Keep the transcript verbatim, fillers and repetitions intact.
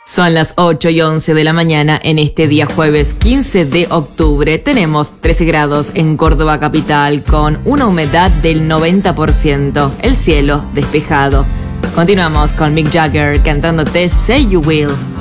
Son las ocho y once de la mañana en este día jueves quince de octubre. Tenemos trece grados en Córdoba capital con una humedad del noventa por ciento. El cielo despejado. Continuamos con Mick Jagger cantándote Say You Will.